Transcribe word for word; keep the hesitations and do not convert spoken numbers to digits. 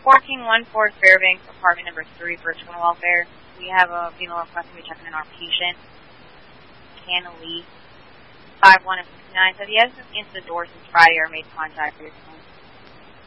fourteen one four Fairbanks, apartment number three, for chicken welfare. We have a female requesting to be checking in our patient, Hannah Lee, five one of sixty-nine. So he hasn't answered the door since Friday or made contact with him.